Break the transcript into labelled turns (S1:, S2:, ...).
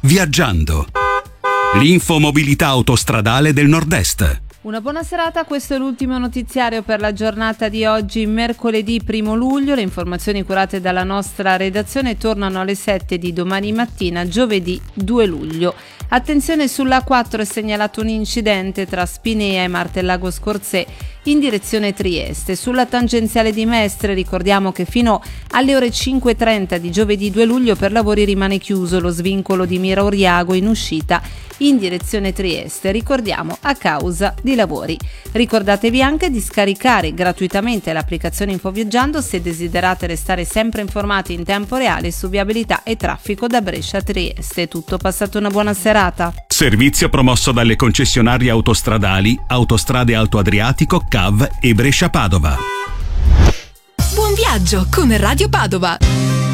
S1: Viaggiando. L'infomobilità autostradale del Nord-Est.
S2: Una buona serata, questo è l'ultimo notiziario per la giornata di oggi, mercoledì 1 luglio. Le informazioni curate dalla nostra redazione tornano alle 7 di domani mattina, giovedì 2 luglio. Attenzione, sulla A4 è segnalato un incidente tra Spinea e Martellago Scorzè in direzione Trieste. Sulla tangenziale di Mestre ricordiamo che fino alle ore 5:30 di giovedì 2 luglio per lavori rimane chiuso lo svincolo di Mira Oriago in uscita in direzione Trieste, ricordiamo a causa di lavori. Ricordatevi anche di scaricare gratuitamente l'applicazione InfoViaggiando se desiderate restare sempre informati in tempo reale su viabilità e traffico da Brescia a Trieste. È tutto, passate una buona serata.
S1: Servizio promosso dalle concessionarie autostradali Autostrade Alto Adriatico, CAV e Brescia Padova.
S3: Buon viaggio con Radio Padova.